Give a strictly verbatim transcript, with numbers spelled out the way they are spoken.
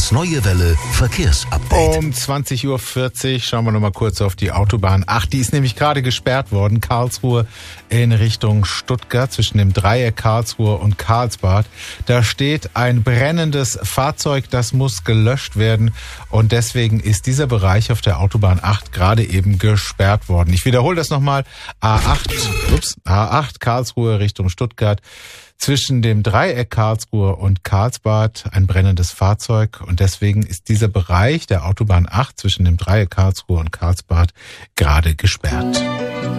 Das Neue Welle Verkehrsupdate. Um zwanzig Uhr vierzig schauen wir noch mal kurz auf die Autobahn acht. Die ist nämlich gerade gesperrt worden. Karlsruhe in Richtung Stuttgart zwischen dem Dreieck Karlsruhe und Karlsbad. Da steht ein brennendes Fahrzeug, das muss gelöscht werden. Und deswegen ist dieser Bereich auf der Autobahn acht gerade eben gesperrt worden. Ich wiederhole das nochmal. A acht, ups, A acht Karlsruhe Richtung Stuttgart. Zwischen dem Dreieck Karlsruhe und Karlsbad ein brennendes Fahrzeug und deswegen ist dieser Bereich der Autobahn acht zwischen dem Dreieck Karlsruhe und Karlsbad gerade gesperrt.